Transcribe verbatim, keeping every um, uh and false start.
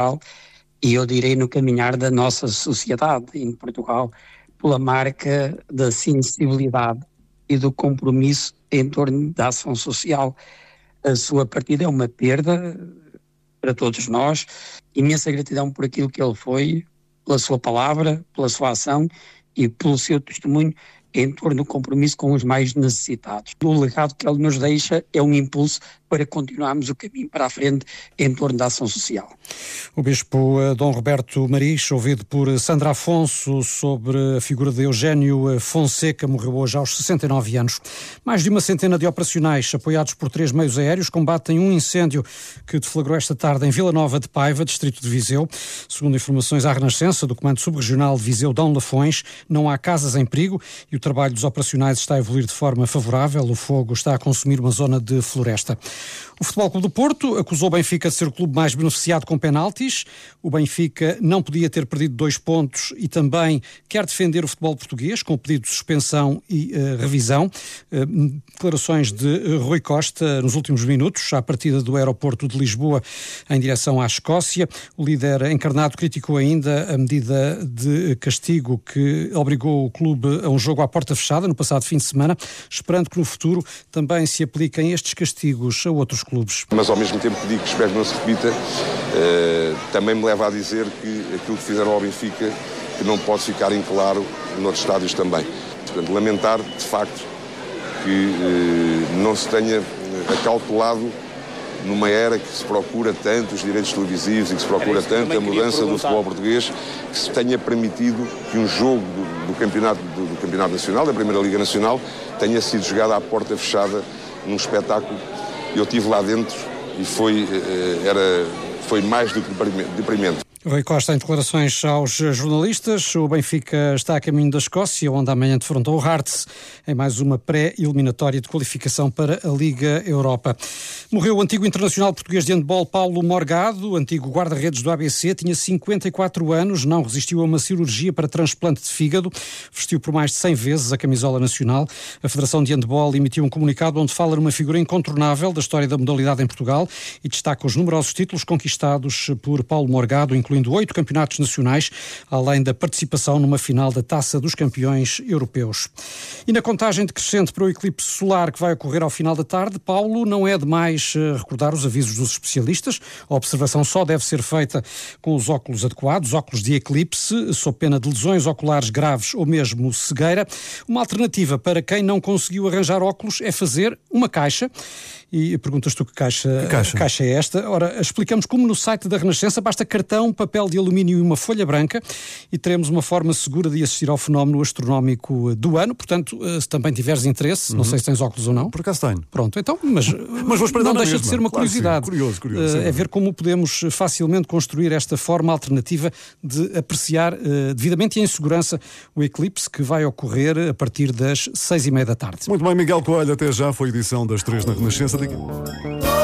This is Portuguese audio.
e eu direi no caminhar da nossa sociedade em Portugal, pela marca da sensibilidade e do compromisso em torno da ação social. A sua partida é uma perda para todos nós, imensa gratidão por aquilo que ele foi, pela sua palavra, pela sua ação e pelo seu testemunho em torno do compromisso com os mais necessitados. O legado que ele nos deixa é um impulso para continuarmos o caminho para a frente em torno da ação social. O Bispo Dom Roberto Maris, ouvido por Sandra Afonso sobre a figura de Eugénio Fonseca, morreu hoje aos sessenta e nove anos. Mais de uma centena de operacionais, apoiados por três meios aéreos, combatem um incêndio que deflagrou esta tarde em Vila Nova de Paiva, distrito de Viseu. Segundo informações à Renascença, do Comando Subregional de Viseu Dão Lafões, não há casas em perigo e o trabalho dos operacionais está a evoluir de forma favorável. O fogo está a consumir uma zona de floresta. O Futebol Clube do Porto acusou o Benfica de ser o clube mais beneficiado com penaltis. O Benfica não podia ter perdido dois pontos e também quer defender o futebol português com o pedido de suspensão e uh, revisão. Uh, declarações de uh, Rui Costa nos últimos minutos, à partida do aeroporto de Lisboa em direção à Escócia. O líder encarnado criticou ainda a medida de castigo que obrigou o clube a um jogo à porta fechada no passado fim de semana, esperando que no futuro também se apliquem estes castigos a outros clubes. Mas ao mesmo tempo que digo que espero que não se repita, uh, também me leva a dizer que aquilo que fizeram ao Benfica que não pode ficar em claro noutros estádios também. Portanto, lamentar de facto que uh, não se tenha acautelado numa era que se procura tanto os direitos televisivos e que se procura tanto a mudança do futebol português, que se tenha permitido que um jogo do, do, campeonato, do, do campeonato nacional, da Primeira Liga Nacional, tenha sido jogado à porta fechada num espetáculo. Eu estive lá dentro e foi, era, foi mais do que deprimente. Rui Costa em declarações aos jornalistas. O Benfica está a caminho da Escócia, onde amanhã defrontou o Hearts em mais uma pré-eliminatória de qualificação para a Liga Europa. Morreu o antigo internacional português de handball Paulo Morgado, antigo guarda-redes do A B C, tinha cinquenta e quatro anos, não resistiu a uma cirurgia para transplante de fígado, vestiu por mais de cem vezes a camisola nacional. A Federação de Handball emitiu um comunicado onde fala numa figura incontornável da história da modalidade em Portugal e destaca os numerosos títulos conquistados por Paulo Morgado, incluindo oito campeonatos nacionais, além da participação numa final da Taça dos Campeões Europeus. E na contagem decrescente para o eclipse solar que vai ocorrer ao final da tarde, Paulo, não é demais recordar os avisos dos especialistas. A observação só deve ser feita com os óculos adequados, óculos de eclipse, sob pena de lesões oculares graves ou mesmo cegueira. Uma alternativa para quem não conseguiu arranjar óculos é fazer uma caixa. E perguntas tu que caixa, que caixa? caixa é esta? Ora, explicamos como no site da Renascença basta cartão, papel de alumínio e uma folha branca e teremos uma forma segura de assistir ao fenómeno astronómico do ano. Portanto, se também tiveres interesse, uhum. não sei se tens óculos ou não. Por acaso tenho. Pronto, então, mas, mas vou esperar não deixa mesma. de ser uma Claro, curiosidade. Sim. Curioso, curioso. Uh, é ver como podemos facilmente construir esta forma alternativa de apreciar uh, devidamente e em segurança o eclipse que vai ocorrer a partir das seis e meia da tarde. Muito bem, Miguel Coelho, até já. Foi edição das três na Renascença.